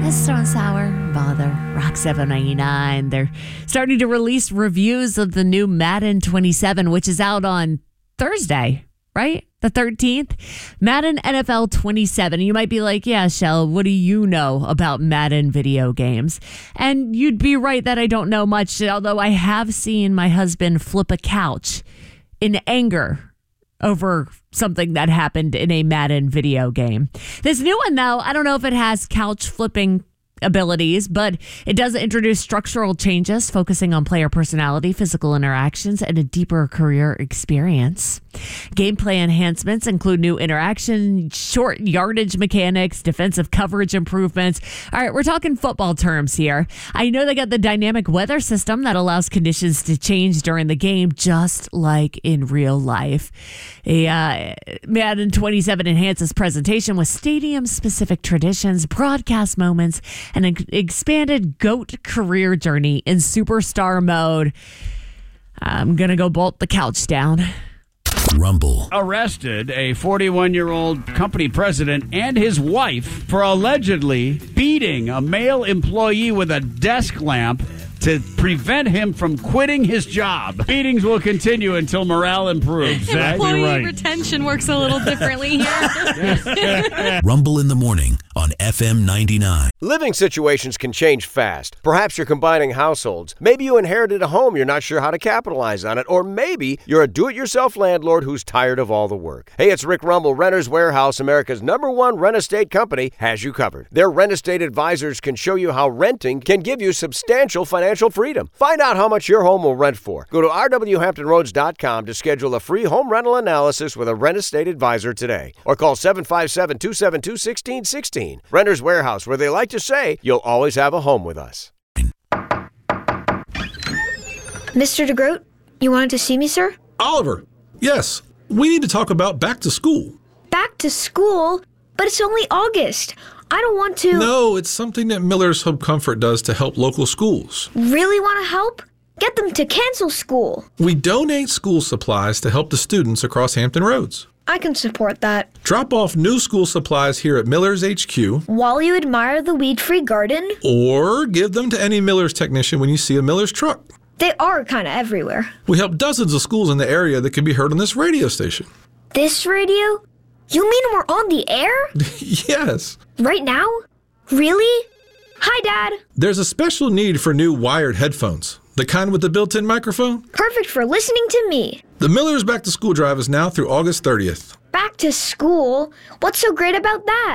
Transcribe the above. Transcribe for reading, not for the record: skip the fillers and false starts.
Strong Sour, Bother, Rock 799. They're starting to release reviews of the new Madden 27, which is out on Thursday, right? The 13th. Madden NFL 27. You might be like, yeah, Shell, what do you know about Madden video games? And you'd be right that I don't know much, although I have seen my husband flip a couch in anger over something that happened in a Madden video game. This new one, though, I don't know if it has couch flipping abilities, but it does introduce structural changes focusing on player personality, physical interactions, and a deeper career experience. Gameplay enhancements include new interaction, short yardage mechanics, defensive coverage improvements. All right, we're talking football terms here. I know they got the dynamic weather system that allows conditions to change during the game, just like in real life. Madden 27 enhances presentation with stadium-specific traditions, broadcast moments, and an expanded GOAT career journey in superstar mode. I'm going to go bolt the couch down. Rumble. Arrested a 41-year-old company president and his wife for allegedly beating a male employee with a desk lamp to prevent him from quitting his job. Beatings will continue until morale improves. Employee retention works a little differently here. Rumble in the morning on FM 99. Living situations can change fast. Perhaps you're combining households. Maybe you inherited a home you're not sure how to capitalize on it. Or maybe you're a do-it-yourself landlord who's tired of all the work. Hey, it's Rick Rumble. Renters Warehouse, America's #1 rent estate company, has you covered. Their rent estate advisors can show you how renting can give you substantial financial freedom. Find out how much your home will rent for. Go to rwhamptonroads.com to schedule a free home rental analysis with a rent estate advisor today. Or call 757-272-1616. Renters Warehouse, where they like to say, you'll always have a home with us. Mr. DeGroat, you wanted to see me, sir? Oliver, yes. We need to talk about back to school. Back to school? But it's only August. I don't want to... No, it's something that Miller's Home Comfort does to help local schools. Really want to help? Get them to cancel school. We donate school supplies to help the students across Hampton Roads. I can support that. Drop off new school supplies here at Miller's HQ. While you admire the weed-free garden. Or give them to any Miller's technician when you see a Miller's truck. They are kind of everywhere. We help dozens of schools in the area that can be heard on this radio station. This radio? You mean we're on the air? Yes. Right now? Really? Hi, Dad. There's a special need for new wired headphones. The kind with the built-in microphone? Perfect for listening to me. The Miller's Back to School Drive is now through August 30th. Back to school? What's so great about that?